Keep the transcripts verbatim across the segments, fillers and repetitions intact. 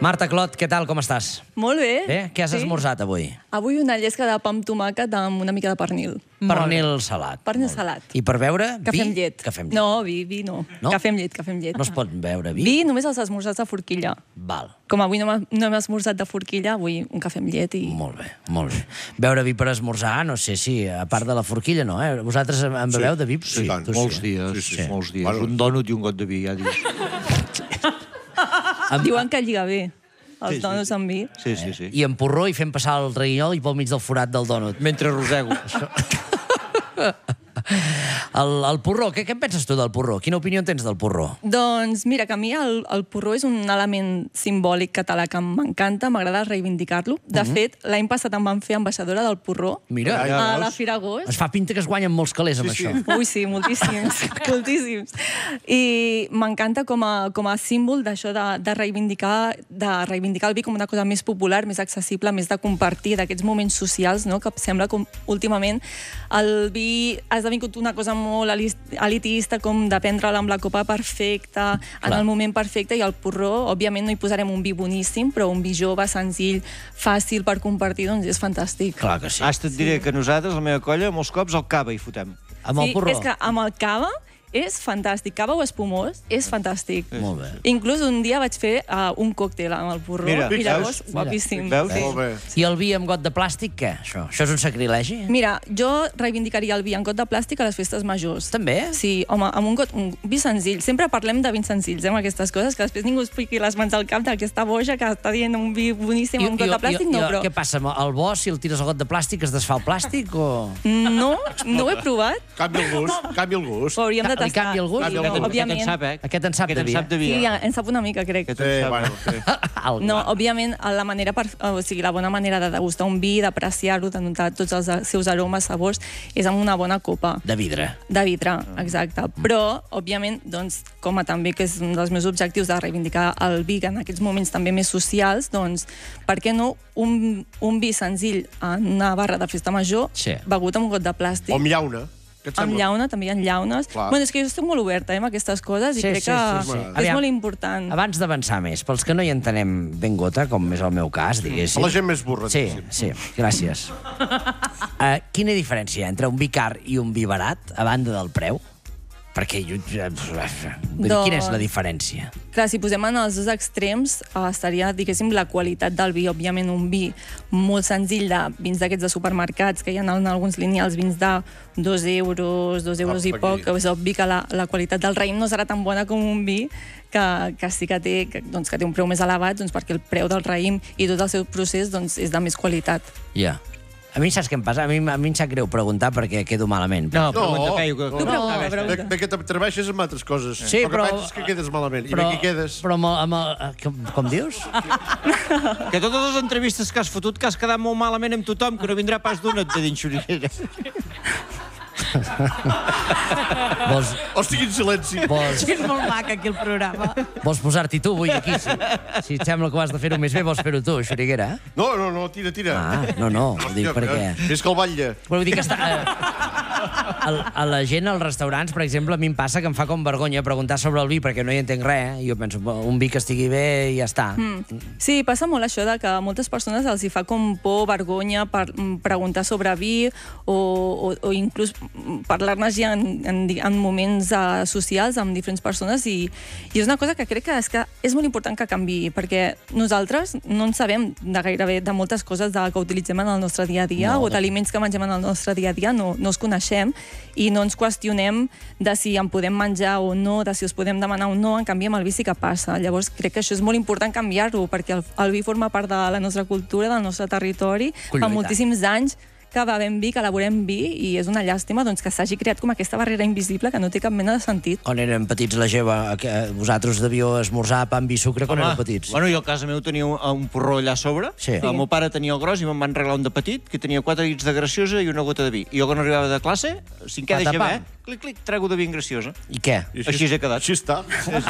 Marta Clot, què tal, com estàs? Molt bé. Bé? Què has esmorzat avui? Avui una llesca de pa amb tomàquet amb una mica de pernil. Pernil salat. Pernil salat. I per beure, vi? Cafè amb llet. Cafè amb llet. No, vi, vi no. No? Cafè amb llet, cafè amb llet. No es pot beure vi? Vi només els esmorzats de forquilla. Val. Com avui no m'ha- no hem esmorzat de forquilla, avui un cafè amb llet i... Molt bé, molt bé. Beure vi per esmorzar, no sé si, a part de la forquilla, no, eh? Vosaltres en beveu de vi? Sí, tant. tu Molts eh? dies, Sí, sí. molts dies. Un dònut i un got de vi, ja dius. Diuen que lliga bé, els Sí, sí, dònuts sí. amb vi. Sí, sí, sí. I en porró i fem passar el reguinyol i pel mig del forat del dònut. Mentre rosego. El, el porró, què, què en penses tu del porró? Quina opinió en tens del porró? Doncs mira, que a mi el, el porró és un element simbòlic català que m'encanta, m'agrada reivindicar-lo. De fet, l'any passat em van fer ambaixadora del porró Mira, a la Fira Agost. es fa pinta que es guanyen molts calés amb Sí, sí. això. Ui, sí, moltíssims, moltíssims. I m'encanta com, a, com a símbol d'això de, de, reivindicar, de reivindicar el vi com una cosa més popular, més accessible, més de compartir, d'aquests moments socials, no? Que sembla com últimament el vi ha esdevingut una cosa molt elitista, com de prendre'l amb la copa perfecta, en Clar. el moment perfecte, i el porró, òbviament no hi posarem un vi boníssim, però un vi jove, senzill, fàcil per compartir, doncs és fantàstic. Clar que sí. Hasta et diré que nosaltres, la meva colla, molts cops el cava hi fotem. Amb el Sí, porró? és que amb el cava és fantàstic. Cava o espumós és fantàstic. Molt bé. Inclús un dia vaig fer uh, un còctel amb el porró Mira, i llavors, veus? guapíssim. Veus? Sí. Molt bé. I el vi amb got de plàstic, què? Això, això és un sacrilegi? Mira, jo reivindicaria el vi en got de plàstic a les festes majors. També? Sí, home, amb un got, un vi senzill. Sempre parlem de vins senzills, eh, amb aquestes coses, que després ningú es fiqui les mans al cap d'aquesta boja que està dient un vi boníssim amb un got de plàstic, no, però... Què passa? amb El bo, si el tires al got de plàstic, es desfà el plàstic o...? No, no ho he provat, Canvia el gust, canvia el gust. ho hauríem de Li tastar. canvia el gust? Sí, Aquest- no, Aquest en òbviament. sap, eh? Aquest en sap Aquest de en vi, sap de vi. Sí, eh? en sap una mica, crec. Aquest en Sí, sap. bueno, sí. El- No, òbviament, la manera per, o sigui, la bona manera de degustar un vi, d'apreciar-lo, de notar tots els seus aromes, sabors, és amb una bona copa De vidre. de vidre, exacte. Però, òbviament, doncs, com a també que és un dels meus objectius de reivindicar el vi en aquests moments també més socials, doncs, per què no un, un vi senzill en una barra de festa major Sí. begut amb un got de plàstic? O amb llauna. Què et Amb sembla? llauna, també hi ha llaunes. Clar. Bueno, és que jo estic molt oberta eh, amb aquestes coses i Sí, crec sí, que sí, sí. és Aviam, molt important. Abans d'avançar més, pels que no hi entenem ben gota, com és el meu cas, diguéssim... La gent més burra. Sí, sí, gràcies. Uh, quina diferència entre un vi car i un vi barat, a banda del preu? Perquè jo... Vull dir, quina és la diferència? Clar, si posem en els dos extrems, eh, estaria, diguéssim, la qualitat del vi. Òbviament, un vi molt senzill de vins d'aquests de supermercats, que hi ha en alguns lineals vins de dos euros, dos euros i Apa, poc, aquí. que és obvi que la, la qualitat del raïm no serà tan bona com un vi que, que sí que té, que, doncs, que té un preu més elevat, doncs, perquè el preu del raïm i tot el seu procés doncs, és de més qualitat. Ja. A mi saps què em passa? A mi, a mi em sap greu preguntar perquè quedo malament. No, No, pregunta, Peyu. que- no. Tu pregunta, a veure, pregunta. Bé, bé que t'atreveixes amb altres coses. Sí, el que però- faig és que quedes malament. I Però, bé que quedes. però amb el, amb el, eh, com, com dius? Que totes les entrevistes que has fotut, que has quedat molt malament amb tothom, que no vindrà pas d'una, et dit Xuriguera. Vols, Hosti, quin silenci. vols, És molt maca aquí el programa. vols posar-t'hi tu avui aquí? Si, si et sembla que ho has de fer-ho més bé, vols fer-ho tu, Xuriguera? No, no, no, tira, tira. Ah, no, no, ho dic Hòstia, perquè... És que el batlle. Però vull dir que està... A, a la gent als restaurants, per exemple, a mi em passa que em fa com vergonya preguntar sobre el vi perquè no hi entenc res, eh? I jo penso, un vi que estigui bé i ja està. Mm. Sí, passa molt això de que a moltes persones els hi fa com por, vergonya per mm, preguntar sobre vi o, o, o inclús parlar-ne ja en, en, en moments uh, socials amb diferents persones i, i és una cosa que crec que és, que és molt important que canviï perquè nosaltres no en sabem de gairebé de moltes coses de, que utilitzem en el nostre dia a dia No, o d'aliments que mengem en el nostre dia a dia, no, no els coneixem i no ens qüestionem de si en podem menjar o no, de si els podem demanar o no, en canvi amb el vi sí que passa. Llavors crec que això és molt important canviar-ho, perquè el, el vi forma part de la nostra cultura, del nostre territori, Colló, fa i moltíssims anys que bevem vi, que elaborem vi, i és una llàstima doncs, que s'hagi creat com aquesta barrera invisible que no té cap mena de sentit. Quan érem petits, la Geva, que vosaltres devíeu esmorzar pa amb vi i sucre quan éreu petits. Bueno, jo a casa meu tenia un, un porró allà a sobre. Sí. El meu pare tenia el gros i me'n van regalar un de petit, que tenia quatre dits de graciosa i una gota de vi. I jo quan arribava de classe, cinquè A de tapar. G B, clic, clic, trego de vin graciosa. I què? I Així he quedat. Així està.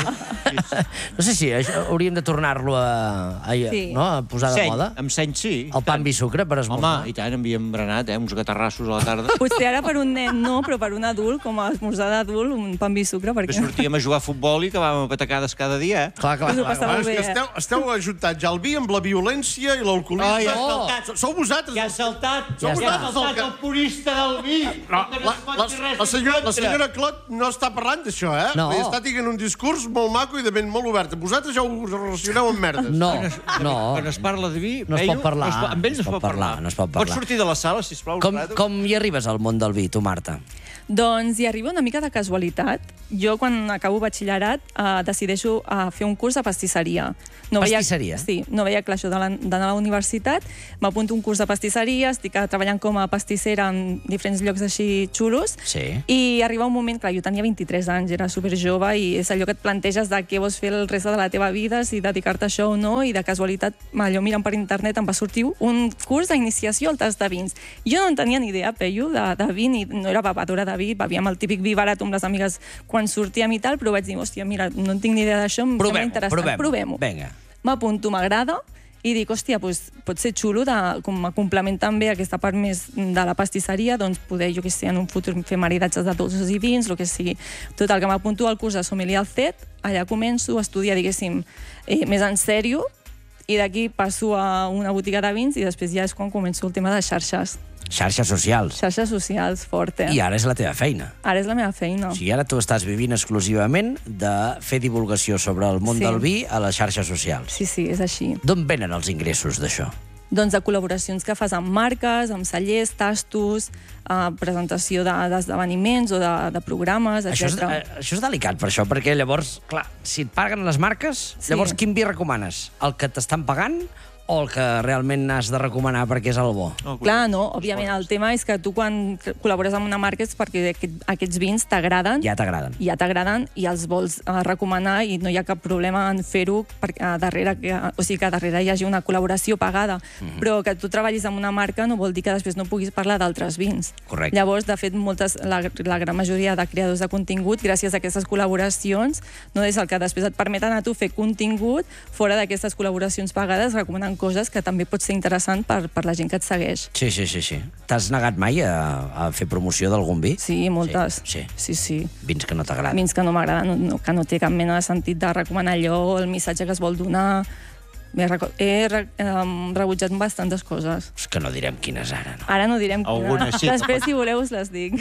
No sé si això hauríem de tornar-lo a, a, Sí. no? a posar de Seny, moda. amb seny sí. El pa amb vi sucre per esmorzar. Home, i tant, havíem berenat, eh? Uns gatarrassos a la tarda. Potser ara per un nen no, però per un adult, com a esmorzar d'adult, un pa amb vi sucre, Que perquè... sortíem a jugar a futbol i acabàvem a patacades cada dia, eh? Clar, clar, Us ho clar. passava Ah, és bé, que esteu, esteu ajuntant ja el vi amb la violència i l'alcoholisme. Ai, ja has Oh. saltat. Sou vosaltres. Ja has saltat, Ja ja està. has saltat el purista del vi. No, que la, es pot la, dir res la, senyora, en la contra. senyora Clot no està parlant d'això, eh? No. Està dient un discurs molt maco i de ment molt obert. Vosaltres ja us relacioneu amb merdes. No, no. Quan es parla de vi, No es veio, pot parlar, no es pot, amb ells no es pot parlar. no es pot parlar. Pots sortir de la sala, sisplau? Com, Rado? com hi arribes al món del vi, tu, Marta? Doncs hi arriba una mica de casualitat. Jo, quan acabo batxillerat, eh, decideixo eh, fer un curs de pastisseria. Pastisseria? Veia, sí, no veia clar això de la- d'anar a la universitat. M'apunto a un curs de pastisseria, estic eh, treballant com a pastissera en diferents llocs així xulos. Sí. I arriba un moment, clar, jo tenia vint-i-tres anys, era superjove, i és allò que et planteges de què vols fer el reste de la teva vida, si dedicar-te a això o no, i de casualitat, allò mirant per internet, em va sortir un curs d'iniciació al tast de vins. Jo no en tenia ni idea, Peyu, de, de vi, ni, no era bevedora de vi, bevíem el típic vi barat amb les amigues quan sortíem i tal, però vaig dir, hòstia, mira, no en tinc ni idea d'això, em sembla Provem-ho, interessant. provem-ho. Provem-ho. Vinga. M'apunto, m'agrada, i dic, hòstia, doncs, pot ser xulo, de, com a complement també aquesta part més de la pastisseria, doncs poder, jo què sé, en un futur fer maridatges de dolços i vins, el que sigui. Total, que m'apunto al curs de sommelier al C E T, allà començo a estudiar, diguéssim, eh, més en sèrio, i d'aquí passo a una botiga de vins i després ja és quan començo el tema de xarxes. Xarxes socials. Xarxes socials, fort, eh? I ara és la teva feina. Ara és la meva feina. O sigui, ara tu estàs vivint exclusivament de fer divulgació sobre el món Sí. del vi a les xarxes socials. Sí, sí, és així. D'on venen els ingressos d'això? Doncs de col·laboracions que fas amb marques, amb cellers, tastos, eh, presentació de- d'esdeveniments o de, de programes, Això és, etcètera. eh, això és delicat, per això, perquè llavors, clar, si et paguen les marques, Sí. llavors quin vi recomanes? El que t'estan pagant o el que realment has de recomanar perquè és el bo? Oh, Clar, no, òbviament, el tema és que tu quan col·labores amb una marca és perquè aquest, aquests vins t'agraden, Ja t'agraden. ja t'agraden i els vols eh, recomanar i no hi ha cap problema en fer-ho perquè eh, darrere, que, o sigui, que darrere hi hagi una col·laboració pagada. Mm-hmm. Però que tu treballis amb una marca no vol dir que després no puguis parlar d'altres vins. Correcte. Llavors, de fet, moltes, la, la gran majoria de creadors de contingut, gràcies a aquestes col·laboracions, no és el que després et permeten a tu fer contingut fora d'aquestes col·laboracions pagades, recomanant coses que també pot ser interessant per, per la gent que et segueix. Sí, sí, sí, sí. T'has negat mai a, a fer promoció d'algun vi? Sí, moltes. Sí, Sí, sí. Vins que no t'agraden. Vins que no m'agraden, no, no, que no té cap mena de sentit de recomanar allò, el missatge que es vol donar. He, reco- he re, um, rebutjat bastantes coses. És que no direm quines ara, no? Ara no direm quina. Algunes sí. Després, si voleu, us les dic.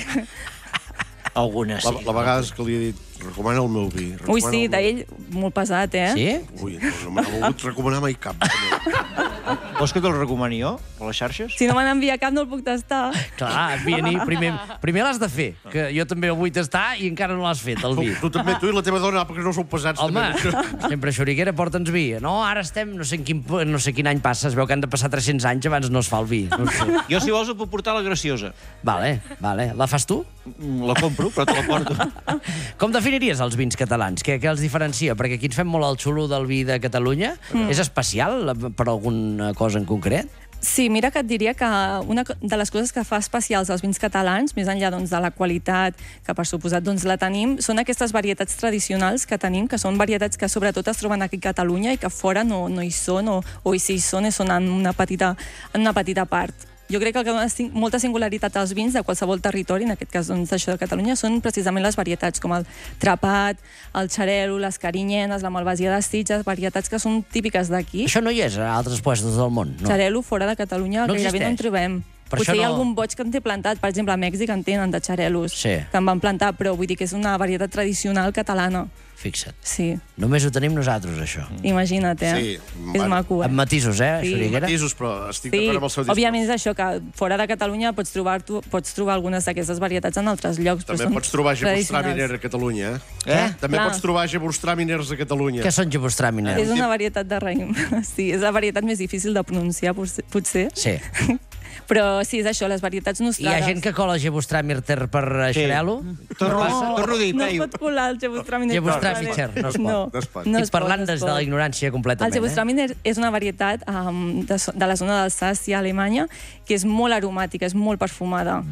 Algunes La, sí. la vegada que li he dit, recomana el meu vi. Ui, recomana sí, el meu- d'ell molt pesat, eh? Sí? Ui, no, no m'ha volgut recomanar mai cap. Vols que te'l recomani jo, a les xarxes? Si no me n'envia cap, no el puc tastar. Clar, Vianney, primer, primer l'has de fer, que jo també el vull tastar i encara no l'has fet, el Tu, vi. tu també, tu i la teva dona, perquè no sou pesats. Home, també. sempre xoriquera, porta'ns vi. No, ara estem, no sé, en quin, no sé quin any passa, es veu que han de passar tres-cents anys abans no es fa el vi. No ho sé. Jo, si vols, et puc portar la graciosa. Vale, vale. La fas tu? Mm, La compro, però te la porto. Com definiries els vins catalans? Què, què els diferencia? Perquè aquí ens fem molt el xulo del vi de Catalunya. Mm. És especial per alguna cosa en concret? Sí, mira que et diria que una co- de les coses que fa especials els vins catalans, més enllà doncs, de la qualitat, que per suposat doncs, la tenim, són aquestes varietats tradicionals que tenim, que són varietats que sobretot es troben aquí a Catalunya i que fora no, no hi són, o, o si hi són, són en una petita, en una petita part. Jo crec que el que dona sing- molta singularitat als vins de qualsevol territori, en aquest cas doncs, això de Catalunya, són precisament les varietats, com el trapat, el xarel·lo, les carinyenes, la malvasia de Sitges, varietats que són típiques d'aquí. Això no hi és a altres puestos del món, no? Xarel·lo fora de Catalunya No gairebé no en existeix. trobem. Per Potser això hi ha no- algun boig que en té plantat, per exemple, a Mèxic en tenen de xarel·los, Sí. que en van plantar, però vull dir que és una varietat tradicional catalana. Fixa't. Sí, Només ho tenim nosaltres, això. imagina't, eh? Sí, És bueno, maco, eh? Amb matisos, eh, Sí. xoriquera? Matisos, però estic Sí, d'acord amb el seu discurs. òbviament és això, que fora de Catalunya pots trobar, tu, pots trobar algunes d'aquestes varietats en altres llocs, però També són pots trobar Gewürztraminer tradicionals. a Catalunya, eh? Eh? També Clar. pots trobar Gewürztraminers a Catalunya. Què són Gewürztraminer? És una varietat de raïm. Sí, és la varietat més difícil de pronunciar, potser- potser. Sí. Però sí, és això, les varietats Hi nostrades. ha gent que cola Gewürztraminer per eh, Sí. xarel·lo? Torno, No, torno a dir, no es Peyu. pot colar el Gewürztraminer. Gewürztraminer, no es pot. No, No es pot. no Estic es pot, parlant no des es de pot. la ignorància El completament. Eh? Gewürztraminer és una varietat um, de, so- de la zona d'Alsàcia, Alemanya, que és molt aromàtica, és molt perfumada. Val.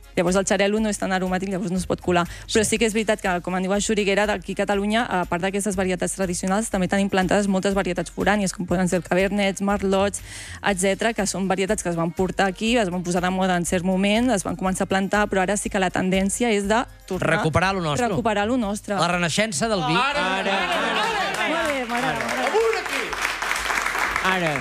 Llavors el xarel·lo no és tan aromàtic, llavors no es pot colar. Però sí que és veritat que, com en diu a Xuriguera, d'aquí a Catalunya, a part d'aquestes varietats tradicionals, també tenim plantades moltes varietats forànies, com poden ser el cabernets, merlots, etcètera, que són varietats que es van portar aquí, es van posar de moda en cert moment, es van començar a plantar, però ara sí que la tendència és de tornar... Recuperar lo nostre. Recuperar lo nostre. La renaixença del vi. Ara, ara, ara. Molt bé, m'agrada. Amunt aquí! Ara.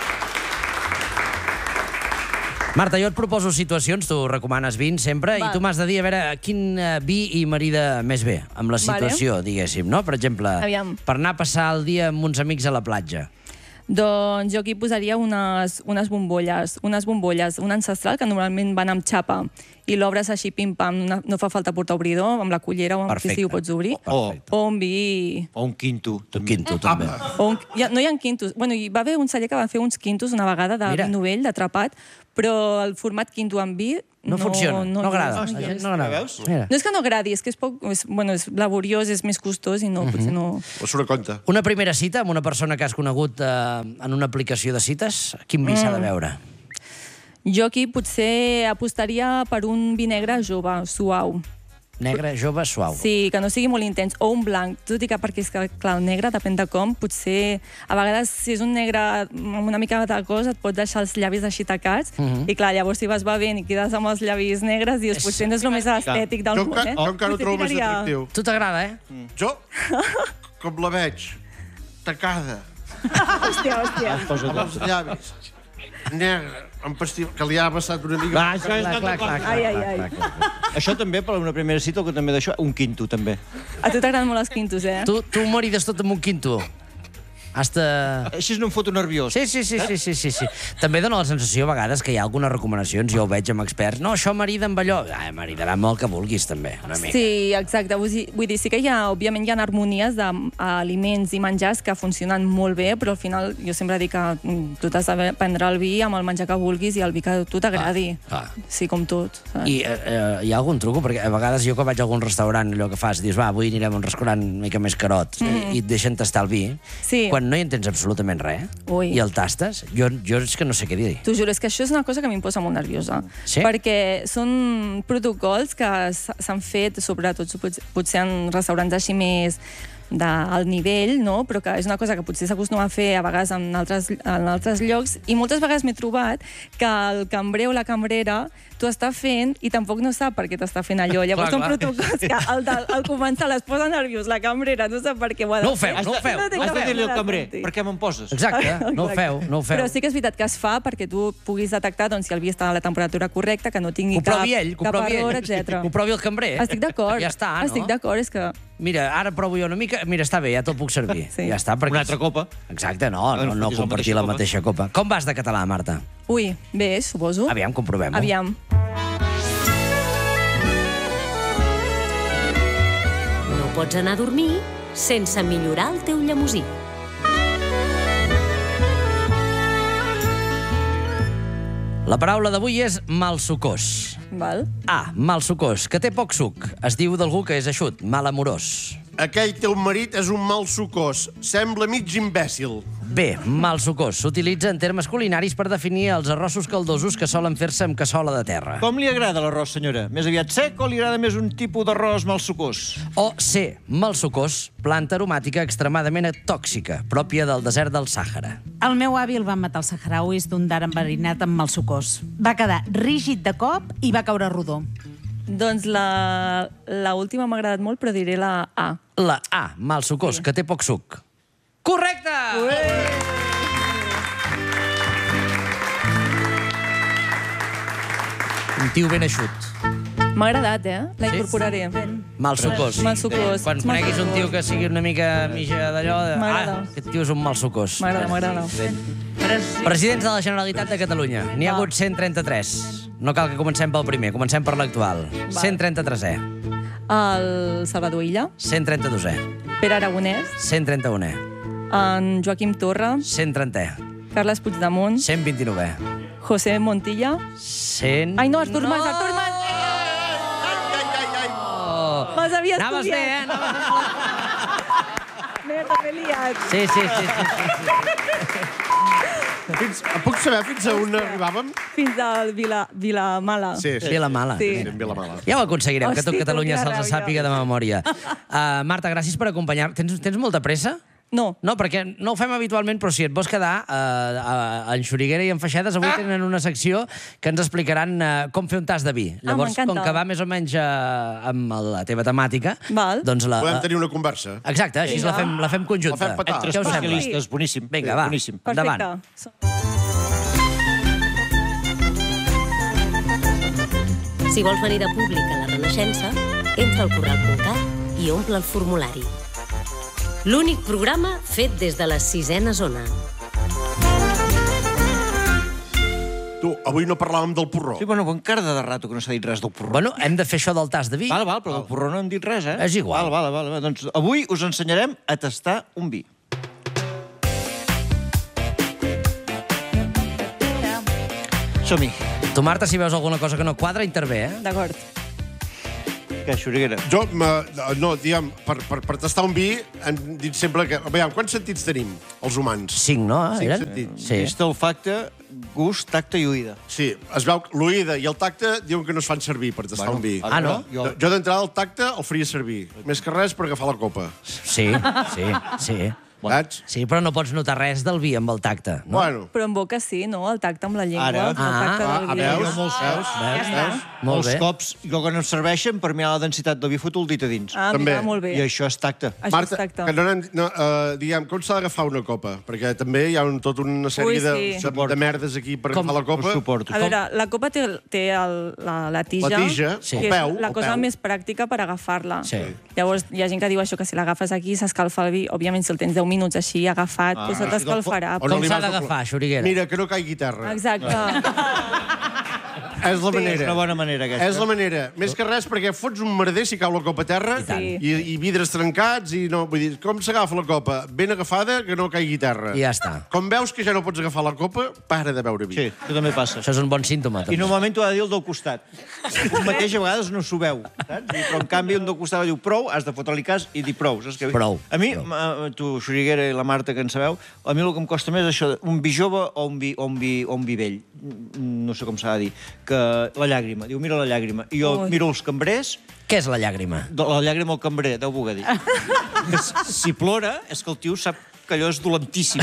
Marta, jo et proposo situacions, tu recomanes vins sempre, Va. i tu m'has de dir a veure quin eh, vi i marida més bé amb la situació, diguéssim, no? Per exemple, Aviam. per anar a passar el dia amb uns amics a la platja. Doncs jo aquí posaria unes, unes bombolles, unes bombolles, un ancestral que normalment van amb xapa i l'obres així pim-pam, no, no fa falta portar obridor, amb la cullera o amb qui sigui ho pots obrir. Oh. O un vi... O un quinto. Un quinto, també. O un, ja, no hi ha quintos. Bueno, hi va haver un celler que va fer uns quintos una vegada de Mira. vi novell, d'atrapat, però el format quinto amb vi... No, no funciona, no, no agrada. No, La gent no, no agrada. Veus? Mira. no és que no agradi, és que és poc... És, bueno, és laboriós, és més costós i no, Mhm. potser no... O surt a compte. Una primera cita amb una persona que has conegut eh, en una aplicació de cites, quin vi s'ha de veure? Jo aquí potser apostaria per un vi negre jove, suau. Negre, jove, suau. Sí, que no sigui molt intens. O un blanc. Tot i que perquè és que, clar, el negre depèn de com. Potser, a vegades, si és un negre amb una mica de cosa, et pot deixar els llavis així tacats. I clar, llavors si vas bevent i quedes amb els llavis negres, dius, potser no és el més estètic del Jo, món, enca eh? jo encara ho Potser trobo més tiraria- atractiu. Tu t'agrada, eh? Jo, com la veig, tacada, Hòstia, hòstia. amb els llavis, negre, amb pastil, que li ha vessat una mica... Va, això és Clar, clar, clar, clar, Ai, ai, clar, ai. clar, clar. Això també, per una primera cita, o que també d'això, un quinto, també. A tu t'agraden molt els quintos, eh? Tu, tu marides tot amb un quinto. Hasta... Així no em foto nerviós. Sí, sí, sí, sí, sí, sí, sí. També dona la sensació a vegades que hi ha algunes recomanacions, jo ho veig amb experts, no, això marida amb allò. Ah, maridarà amb el que vulguis, també, una mica. Sí, exacte. Vull dir, vull dir, sí que hi ha, òbviament, hi ha harmonies d'aliments i menjars que funcionen molt bé, però al final jo sempre dic que mm, tu t'has de prendre el vi amb el menjar que vulguis i el vi que a tu t'agradi. Ah, ah. Sí, com tot. Saps? I eh, eh, hi ha algun truco? Perquè a vegades jo que vaig a algun restaurant, allò que fas, dius, va, avui anirem a un restaurant una mica més carot, mm. i et deixen tastar el vi. Sí. Quan no hi entens absolutament res, Ui. i el tastes, jo, jo és que no sé què dir. T'ho juro, és que això és una cosa que a mi em posa molt nerviosa. Sí? Perquè són protocols que s- s'han fet, sobretot potser, potser en restaurants així més d'alt nivell, no? Però que és una cosa que potser s'acostuma a fer a vegades en altres, en altres llocs, i moltes vegades m'he trobat que el cambrer o la cambrera t'ho està fent i tampoc no sap per què t'està fent allò. Llavors Clar, són clar. protocols que al, al, al començar les posa nerviós la cambrera, no sap per què ho ha de No ho feu, fer. no ho feu. té Has cap de dir-li al mena de cambrer, sentit. per què me'n poses? Exacte, no ho Exacte. feu, no ho feu. Però sí que és veritat que es fa perquè tu puguis detectar doncs, si el vi està a la temperatura correcta, que no tingui Que ho cap, provi ell, que ho cap provi error, ell. etcètera. Que ho provi el cambrer. Estic d'acord. Ja està, no? Estic d'acord, és que... Mira, ara provo jo una mica. Mira, està bé, ja te'l puc servir. Sí. Ja està, perquè... Una altra copa. Exacte, no, no, Bueno, no fotis la compartir la mateixa copa. Com vas de català, Marta? Ui, bé, suposo. Aviam, comprovem-ho. Aviam. No pots anar a dormir sense millorar el teu llemosí. La paraula d'avui és malsucós. Val. A, malsucós, que té poc suc. Es diu d'algú que és eixut, malamorós. Aquell teu marit és un mal sucós. Sembla mig imbècil. B, malsucós. S'utilitza en termes culinaris per definir els arrossos caldosos que solen fer-se amb cassola de terra. Com li agrada l'arròs, senyora? Més aviat sec o li agrada més un tipus d'arròs mal sucós? O C, malsucós, planta aromàtica extremadament tòxica, pròpia del desert del Sàhara. El meu avi el van matar els saharauis d'un dar enverinat amb malsucós. Va quedar rígid de cop i va caure rodó. Doncs la, la última m'ha agradat molt, però diré la A. La A, malsucós, que té poc suc. Correcte! Un tio ben eixut. M'ha agradat, eh? La Sí? incorporaré. Malsucós. Malsucós. Quan coneguis un tio que sigui una mica mitja d'allò... de, M'agrada. Ah, aquest tio és un malsucós. M'agrada, m'agrada. Presidents de la Generalitat de Catalunya. N'hi ha hagut cent trenta-tres. No cal que comencem pel primer, comencem per l'actual. cent trenta-tresè. El Salvador Illa, cent trenta-dosè. Pere Aragonès, cent trenta-unè. en Joaquim Torra, cent trentè. Carles Puigdemont, cent vint-i-novè. José Montilla... cent... Ai, no, Artur Mas, Artur Mas! Ai, ai, ai, ai. Me'ls havia Anaves bé, eh? estudiat. Anaves... Merda, m'he liat. Sí, sí, sí, sí, sí, sí. Fins, puc saber fins a on arribàvem? Fins al Vila, Vilamala. Sí, sí. Vilamala. Sí. Sí, en Vilamala. Ja ho aconseguirem, que tot Hosti, Catalunya quina se'ls ràbia. sàpiga de memòria. Uh, Marta, gràcies per acompanyar. Tens, tens molta pressa? No. No, perquè no ho fem habitualment, però si et vols quedar uh, uh, en Xuriguera i en Feixedes, avui tenen una secció que ens explicaran uh, com fer un tas de vi. Llavors, m'encanta. com que va més o menys uh, amb la teva temàtica, Val. doncs la... Podem tenir una conversa. Exacte, així la fem, la fem conjunta. La fem petar. Entre Què us sembla? especialistes, boníssim. Vinga, va, Boníssim. endavant. Si vols venir de públic a la Renaixença, entra al corral punt cat i omple el formulari. L'únic programa fet des de la sisena zona. Tu, avui no parlàvem del porró. Sí, bueno, encara de rato que no s'ha dit res del porró. Bueno, hem de fer això del tas de vi. Val, val, però del porró no hem dit res, eh? És igual. Val, val, val. Doncs avui us ensenyarem a tastar un vi. Som-hi. Tu, Marta, si veus alguna cosa que no quadra, intervé, eh? D'acord. Què, Xuriguera? Jo, ma, no, diguem, per, per, per tastar un vi, hem dit sempre que... Veiem, quants sentits tenim, els humans? Cinc, no? Cinc Eren? sentits. Sí. Vista, olfacte, gust, tacte i oïda. Sí, es veu que l'oïda i el tacte diuen que no es fan servir per tastar un vi. Ah, no? Jo, jo d'entrada el tacte el faria servir, més que res per agafar la copa. Sí, sí, sí. Saps? Sí, però no pots notar res del vi amb el tacte, no? Bueno, Però en boca sí, no? El tacte amb la llengua. Ara. El tacte Ah, del ah, vi. veus? Jo molts veus, Veus? està. Molt Molts bé. cops, jo quan em serveixen, per mirar la densitat del vi, foto el dit a dins. Ah, També. mira, molt bé. I això és tacte. Això Marta, és tacte. que no, n'hem- no, uh, diguem, com s'ha d'agafar una copa? Perquè també hi ha un, tota una sèrie Ui, de, sí. de, de merdes aquí per Com? agafar la Ho copa. suporto. A veure, la copa té, té el, la, la tija, La tija, Sí. el que peu. és la el cosa peu. més pràctica per agafar-la. Sí. Llavors, hi ha gent que diu això, que si l'agafes aquí s'escalfa el vi. Òbviament, si el tens deu minuts així agafat, ah, doncs se t'escalfarà. O no Com li s'ha vas d'agafar, doblar. Xuriguera? Mira, que no caigui terra. Exacte. És la És manera. una bona manera, aquesta. És la manera. Més que res, perquè fots un merder si cau la copa a terra tant. i, i vidres trencats i no... Vull dir, com s'agafa la copa? Ben agafada, que no caigui terra. I ja està. Com veus que ja no pots agafar la copa, para de beure vi. Sí, això també passa. Això és un bon símptoma, I també. normalment t'ho ha de dir el del costat. Un mateix a vegades no s'ho veu, saps? I, però en canvi un del costat diu prou, has de fotre-li cas i dir prou. Saps què? Prou, A mi, prou. ma- tu, Xuriguera i la Marta, que en sabeu, a mi el que em costa més és això, un vi jove o un vi, o un vi, o un vi vell. No sé com s'ha de dir. Que la llàgrima. Diu, mira la llàgrima. I jo Ui. miro els cambrers, Què és la llàgrima? de la llàgrima al cambrer, deu voler dir. Si plora, és que el tio sap que allò és dolentíssim.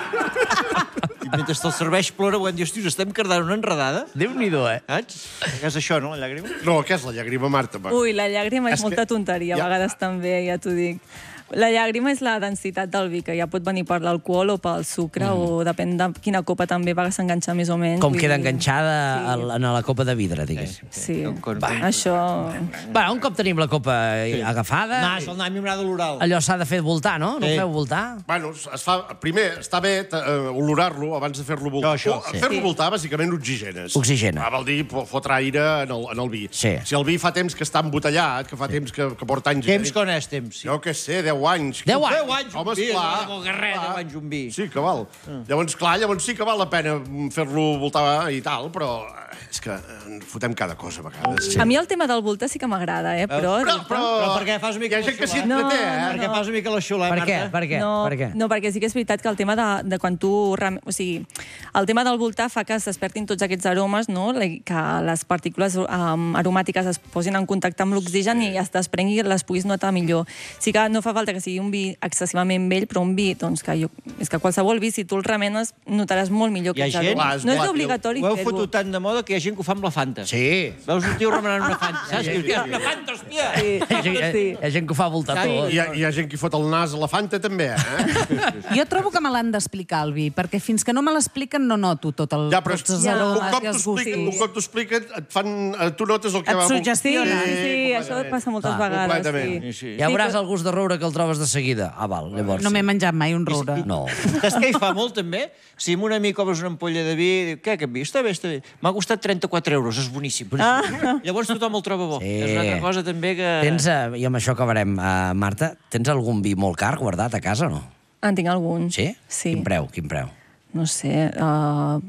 I mentre te'l serveix plora, quan dius, tios, estem cardant una enredada. Déu-n'hi-do, eh? Saps? És això, no, la llàgrima? No, què és la llàgrima, Marta? Va. Ui, la llàgrima és, És que- molta tonteria, a ja- vegades també, ja t'ho dic. La llàgrima és la densitat del vi, que ja pot venir per l'alcohol o pel sucre, mm. o depèn de quina copa també va s'enganxar més o menys. Com vull queda dir- enganxada Sí. al- en la copa de vidre, diguéssim. Sí, Com- Va. això... Va, un cop tenim la copa sí. agafada, Nas, el nam i m'agrada l'oral. allò s'ha de fer voltar, no? No Sí. ho feu voltar? Bueno, es fa, primer, està bé uh, olorar-lo abans de fer-lo voltar. No, això, O, sí. Fer-lo Sí. voltar, bàsicament, oxigenes. Oxigena. Ah, vol dir po- fotre aire en el, en el vi. Sí. Si el vi fa temps que està embotellat, que fa sí. temps que, que porta anys... Temps con és temps. Jo què sé, deu anys. Deu anys? Deu anys, Home, un vi, esclar. no de res, deu anys un vi. Sí, que val. Llavors, clar, llavors sí que val la pena fer-lo voltar i tal, però és que en fotem cada cosa a vegades. A mi el tema del voltar sí que m'agrada, eh? Però... Però, però, Però per què fas una mica hi ha gent que s'hi la No, entreté, eh? no, Per què fas una mica la xulà, Per Marta? què? Per què? No, Per què? no, perquè sí que és veritat que el tema de, de quan tu... rem- O sigui, el tema del voltar fa que es despertin tots aquests aromes, no? Le- que les partícules um, aromàtiques es posin en contacte amb l'oxigen i es desprengui i les puguis notar millor. Sí que no fa falta que sigui un vi excessivament vell, però un vi, doncs, que jo... És que qualsevol vi, si tu el remenes, notaràs molt millor Hi ha aquests gent- aromes. Clar, és No és volàtil. obligatori Ho heu fer-ho. fotut tan de moda que hi ha gent que ho fa amb la Fanta. Sí. Veus un tio remenant una Fanta, saps? Sí, Que sí, dius, sí. una Fanta, hòstia! Sí, Hi ha, gent- sí. hi ha gent que ho fa voltar Sí. tot. Hi ha, hi ha gent que fot el nas a la Fanta, també, eh? Jo trobo que me l'han d'explicar, el vi, perquè fins que no me l'expliquen no noto tot el, Ja, però tots els Ja. un aromes cop i els t'ho gustos. expliquen, un cop t'ho expliquen, et fan... eh, Tu notes el que Et va... suggestiona. Sí, sí, això completament. passa moltes Clar, vegades. completament. Sí. Sí. Ja veuràs el gust de roure que el trobes de seguida. Ah, val, llavors... No m'he menjat mai un roure. No. Saps què hi fa molt, també? Si amb un amic obres una ampolla de vi, diu, què, aquest vi? Està bé, està bé. M'ha costat trenta-quatre euros, és boníssim. boníssim. Llavors tothom el troba bo. Sí. És una altra cosa, també, que... Tens, uh, i amb això acabarem, uh, Marta, tens algun vi molt car guardat a casa o no? En tinc algun. Sí? Sí. Quin preu, quin preu? No sé, uh,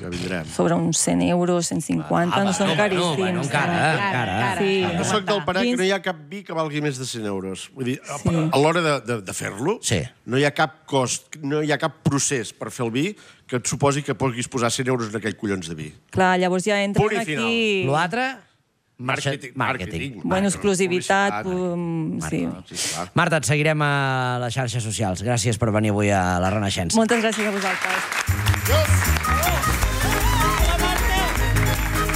ja vindrem. sobre uns cent euros, cent cinquanta, no són caríssims. Bueno, encara, encara. Sí. Jo soc del parer que no hi ha cap vi que valgui més de cent euros. Vull dir, a l'hora de, de, de fer-lo, Sí. no hi ha cap cost, no hi ha cap procés per fer el vi que et suposi que puguis posar cent euros en aquell collons de vi. Clar, llavors ja entren Punt i final. aquí... L'altre? Màrqueting. Màrqueting. Bueno, exclusivitat... publicitat. Sí. Sí, clar. Marta, et seguirem a les xarxes socials. Gràcies per venir avui a la Renaixença. Moltes gràcies a vosaltres. Adiós!